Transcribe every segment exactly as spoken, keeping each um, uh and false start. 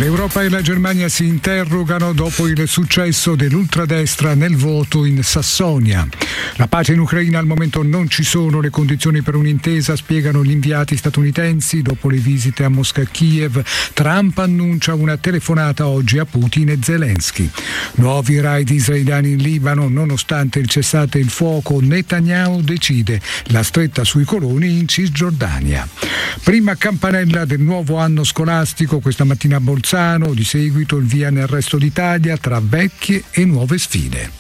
L'Europa e la Germania si interrogano dopo il successo dell'ultradestra nel voto in Sassonia. La pace in Ucraina al momento non ci sono le condizioni per un'intesa, spiegano gli inviati statunitensi dopo le visite a Mosca e Kiev. Trump annuncia una telefonata oggi a Putin e Zelensky. Nuovi raid israeliani in Libano, nonostante il cessate il fuoco, Netanyahu decide la stretta sui coloni in Cisgiordania. Prima campanella del nuovo anno scolastico questa mattina a Bolzano, di seguito il via nel resto d'Italia tra vecchie e nuove sfide.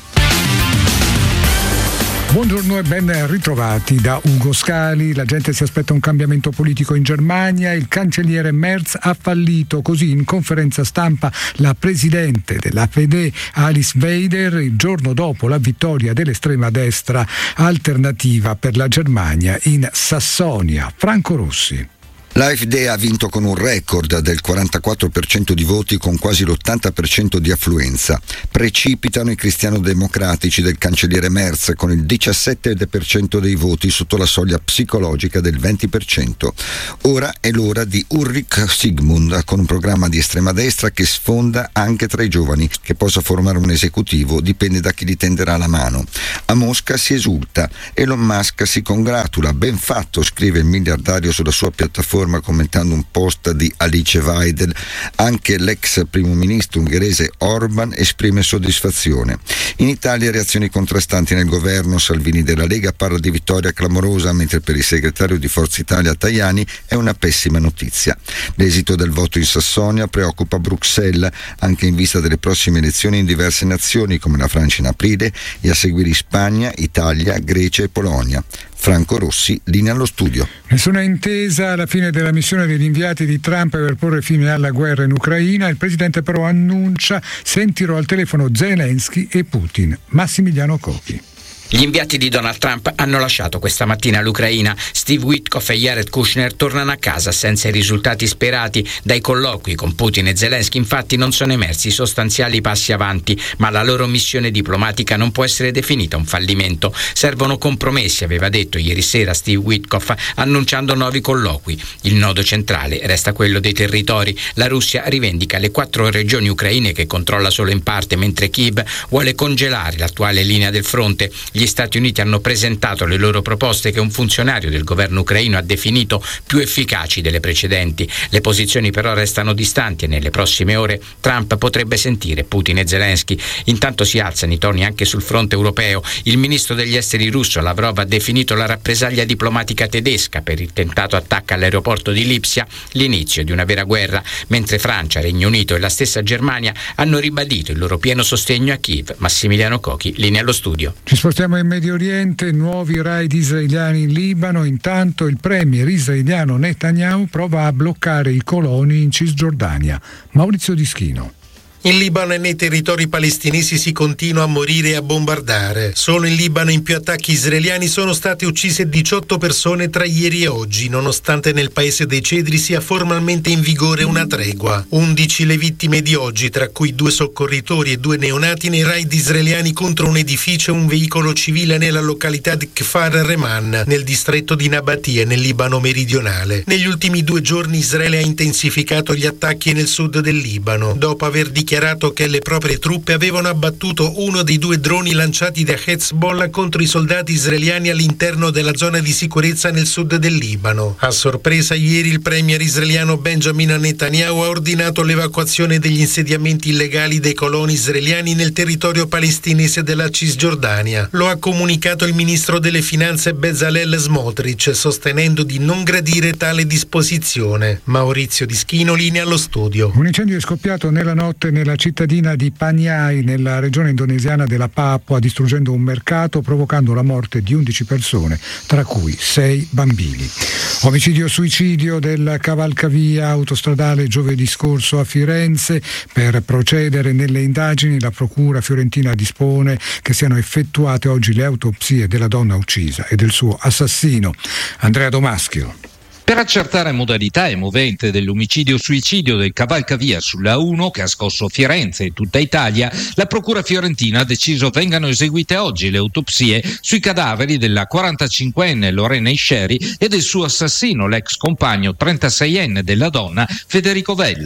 Buongiorno e ben ritrovati da Ugo Scali. La gente si aspetta un cambiamento politico in Germania. Il cancelliere Merz ha fallito, così in conferenza stampa la presidente dell'A P D Alice Weidel il giorno dopo la vittoria dell'estrema destra alternativa per la Germania in Sassonia. Franco Rossi. L'A F D ha vinto con un record del quarantaquattro per cento di voti con quasi l'ottanta per cento di affluenza. Precipitano i cristiano-democratici del cancelliere Merz con il diciassette per cento dei voti sotto la soglia psicologica del venti per cento. Ora è l'ora di Ulrich Sigmund con un programma di estrema destra che sfonda anche tra i giovani. Che possa formare un esecutivo dipende da chi gli tenderà la mano. A Mosca si esulta. Elon Musk si congratula. Ben fatto, scrive il miliardario sulla sua piattaforma commentando un post di Alice Weidel. Anche l'ex primo ministro ungherese Orban esprime soddisfazione. In Italia reazioni contrastanti nel governo. Salvini della Lega parla di vittoria clamorosa, mentre per il segretario di Forza Italia Tajani è una pessima notizia. L'esito del voto in Sassonia preoccupa Bruxelles, anche in vista delle prossime elezioni in diverse nazioni come la Francia in aprile e a seguire Spagna, Italia, Grecia e Polonia. Franco Rossi, linea allo studio. Nessuna intesa alla fine della missione degli inviati di Trump per porre fine alla guerra in Ucraina. Il presidente però annuncia: sentirò al telefono Zelensky e Putin. Massimiliano Coppi. Gli inviati di Donald Trump hanno lasciato questa mattina l'Ucraina. Steve Witkoff e Jared Kushner tornano a casa senza i risultati sperati. Dai colloqui con Putin e Zelensky infatti non sono emersi sostanziali passi avanti, ma la loro missione diplomatica non può essere definita un fallimento. Servono compromessi, aveva detto ieri sera Steve Witkoff, annunciando nuovi colloqui. Il nodo centrale resta quello dei territori. La Russia rivendica le quattro regioni ucraine che controlla solo in parte, mentre Kiev vuole congelare l'attuale linea del fronte. Gli Stati Uniti hanno presentato le loro proposte che un funzionario del governo ucraino ha definito più efficaci delle precedenti. Le posizioni però restano distanti e nelle prossime ore Trump potrebbe sentire Putin e Zelensky. Intanto si alzano i toni anche sul fronte europeo. Il ministro degli esteri russo Lavrov ha definito la rappresaglia diplomatica tedesca per il tentato attacco all'aeroporto di Lipsia l'inizio di una vera guerra, mentre Francia, Regno Unito e la stessa Germania hanno ribadito il loro pieno sostegno a Kiev. Massimiliano Cocchi, linea allo studio. Ci spostiamo in Medio Oriente, nuovi raid israeliani in Libano. Intanto il premier israeliano Netanyahu prova a bloccare i coloni in Cisgiordania. Maurizio Dischino. In Libano e nei territori palestinesi si continua a morire e a bombardare. Solo in Libano in più attacchi israeliani sono state uccise diciotto persone tra ieri e oggi, nonostante nel paese dei cedri sia formalmente in vigore una tregua. undici le vittime di oggi, tra cui due soccorritori e due neonati nei raid israeliani contro un edificio e un veicolo civile nella località di Kfar Reman, nel distretto di Nabatie, nel Libano meridionale. Negli ultimi due giorni Israele ha intensificato gli attacchi nel sud del Libano, dopo aver dichiarato dichiarato che le proprie truppe avevano abbattuto uno dei due droni lanciati da Hezbollah contro i soldati israeliani all'interno della zona di sicurezza nel sud del Libano. A sorpresa, ieri il premier israeliano Benjamin Netanyahu ha ordinato l'evacuazione degli insediamenti illegali dei coloni israeliani nel territorio palestinese della Cisgiordania. Lo ha comunicato il ministro delle finanze Bezalel Smotrich, sostenendo di non gradire tale disposizione. Maurizio Dischino, linea allo studio. Un incendio è scoppiato nella notte nella cittadina di Paniai, nella regione indonesiana della Papua, distruggendo un mercato, provocando la morte di undici persone, tra cui sei bambini. Omicidio-suicidio del cavalcavia autostradale giovedì scorso a Firenze. Per procedere nelle indagini la procura fiorentina dispone che siano effettuate oggi le autopsie della donna uccisa e del suo assassino. Andrea Domaschio. Per accertare modalità e movente dell'omicidio-suicidio del cavalcavia sulla uno che ha scosso Firenze e tutta Italia, la Procura fiorentina ha deciso vengano eseguite oggi le autopsie sui cadaveri della quarantacinquenne Lorena Isceri e del suo assassino, l'ex compagno trentaseienne della donna Federico Vella.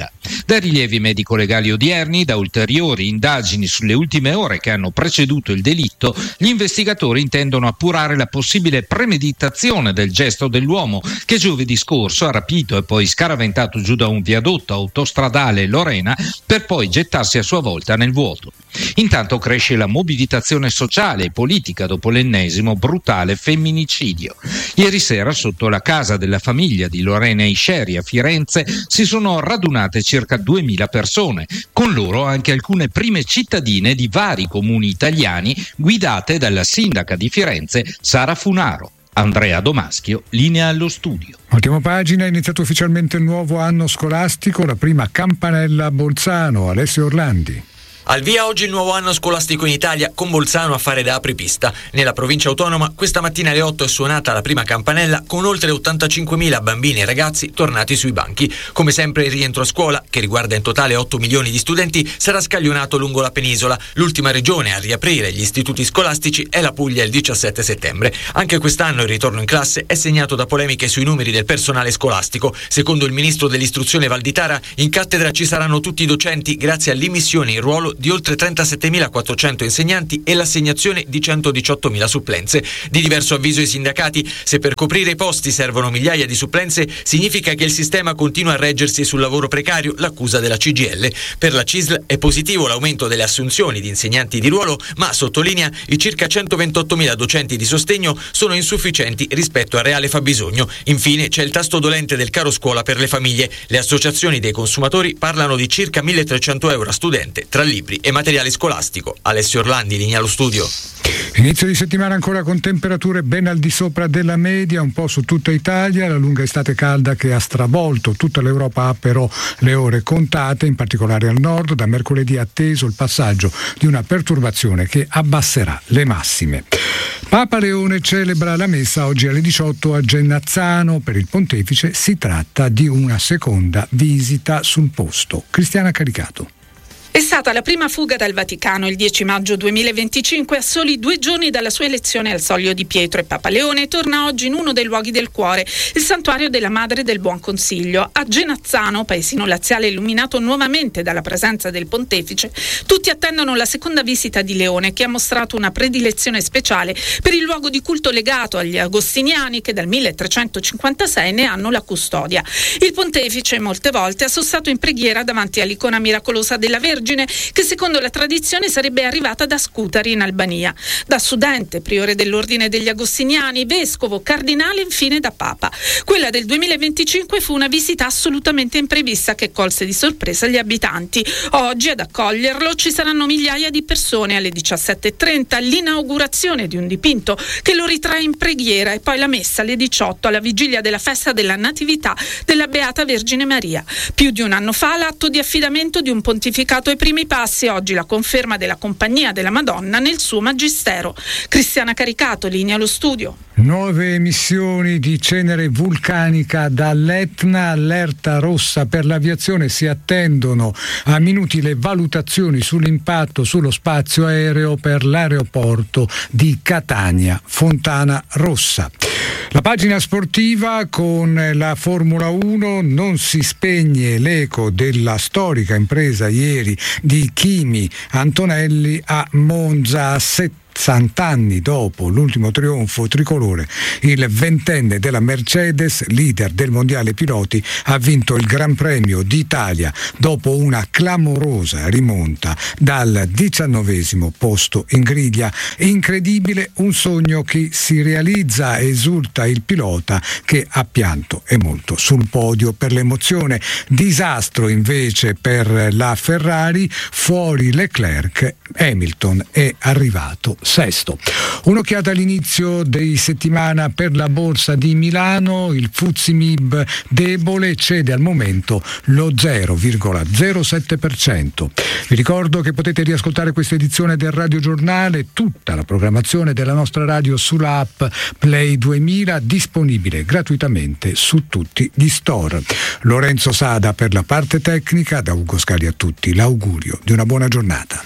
Dai rilievi medico-legali odierni, da ulteriori indagini sulle ultime ore che hanno preceduto il delitto, gli investigatori intendono appurare la possibile premeditazione del gesto dell'uomo che giovedì scorso ha rapito e poi scaraventato giù da un viadotto autostradale Lorena per poi gettarsi a sua volta nel vuoto. Intanto cresce la mobilitazione sociale e politica dopo l'ennesimo brutale femminicidio. Ieri sera, sotto la casa della famiglia di Lorena Isceri a Firenze, si sono radunate circa duemila persone, con loro anche alcune prime cittadine di vari comuni italiani guidate dalla sindaca di Firenze Sara Funaro. Andrea Domaschio, linea allo studio. Ultima pagina, è iniziato ufficialmente il nuovo anno scolastico, la prima campanella a Bolzano. Alessio Orlandi. Al via oggi il nuovo anno scolastico in Italia, con Bolzano a fare da apripista. Nella provincia autonoma questa mattina alle otto è suonata la prima campanella con oltre ottantacinquemila bambini e ragazzi tornati sui banchi. Come sempre il rientro a scuola, che riguarda in totale otto milioni di studenti, sarà scaglionato lungo la penisola. L'ultima regione a riaprire gli istituti scolastici è la Puglia il diciassette settembre. Anche quest'anno il ritorno in classe è segnato da polemiche sui numeri del personale scolastico. Secondo il ministro dell'istruzione Valditara, in cattedra ci saranno tutti i docenti grazie all'immissione in ruolo di oltre trentasettemilaquattrocento insegnanti e l'assegnazione di centodiciottomila supplenze. Di diverso avviso i sindacati: se per coprire i posti servono migliaia di supplenze, significa che il sistema continua a reggersi sul lavoro precario, l'accusa della C G I L. Per la C I S L è positivo l'aumento delle assunzioni di insegnanti di ruolo, ma sottolinea i circa centoventottomila docenti di sostegno sono insufficienti rispetto al reale fabbisogno. Infine c'è il tasto dolente del caro scuola per le famiglie. Le associazioni dei consumatori parlano di circa milletrecento euro a studente tra libri e materiale scolastico. Alessio Orlandi, linea allo studio. Inizio di settimana ancora con temperature ben al di sopra della media, un po' su tutta Italia. La lunga estate calda che ha stravolto tutta l'Europa ha però le ore contate, in particolare al nord. Da mercoledì è atteso il passaggio di una perturbazione che abbasserà le massime. Papa Leone celebra la messa oggi alle diciotto a Genazzano. Per il pontefice si tratta di una seconda visita sul posto. Cristiana Caricato. È stata la prima fuga dal Vaticano il dieci maggio duemilaventicinque, a soli due giorni dalla sua elezione al Soglio di Pietro, e Papa Leone torna oggi in uno dei luoghi del cuore, il santuario della Madre del Buon Consiglio. A Genazzano, paesino laziale illuminato nuovamente dalla presenza del pontefice, tutti attendono la seconda visita di Leone, che ha mostrato una predilezione speciale per il luogo di culto legato agli agostiniani, che dal milletrecentocinquantasei ne hanno la custodia. Il pontefice molte volte ha sossato in preghiera davanti all'icona miracolosa della Vergine, che secondo la tradizione sarebbe arrivata da Scutari in Albania. Da studente, priore dell'ordine degli agostiniani, vescovo, cardinale, infine da papa. Quella del duemilaventicinque fu una visita assolutamente imprevista che colse di sorpresa gli abitanti. Oggi ad accoglierlo ci saranno migliaia di persone. Alle diciassette e trenta l'inaugurazione di un dipinto che lo ritrae in preghiera, e poi la messa alle diciotto alla vigilia della festa della Natività della Beata Vergine Maria. Più di un anno fa l'atto di affidamento di un pontificato ai primi passi, oggi la conferma della Compagnia della Madonna nel suo magistero. Cristiana Caricato, linea allo studio. Nuove emissioni di cenere vulcanica dall'Etna, allerta rossa per l'aviazione, si attendono a minuti le valutazioni sull'impatto sullo spazio aereo per l'aeroporto di Catania, Fontana Rossa. La pagina sportiva con la Formula uno, non si spegne l'eco della storica impresa ieri di Kimi Antonelli a Monza. A sette sessanta anni dopo l'ultimo trionfo tricolore, il ventenne della Mercedes, leader del mondiale piloti, ha vinto il Gran Premio d'Italia dopo una clamorosa rimonta dal diciannovesimo posto in griglia. Incredibile, un sogno che si realizza, esulta il pilota, che ha pianto e molto sul podio per l'emozione. Disastro invece per la Ferrari, fuori Leclerc, Hamilton è arrivato sesto. Un'occhiata all'inizio di settimana per la borsa di Milano. Il Fuzzi Mib debole, cede al momento lo zero virgola zero sette per cento. Vi ricordo che potete riascoltare questa edizione del Radio Giornale, tutta la programmazione della nostra radio sulla app Play duemila, disponibile gratuitamente su tutti gli store. Lorenzo Sada per la parte tecnica, da Ugo Scali a tutti l'augurio di una buona giornata.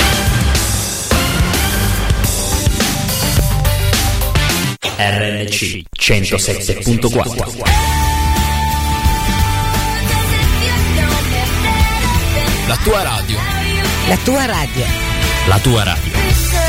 R N C centosette virgola quattro. La tua radio. La tua radio. La tua radio.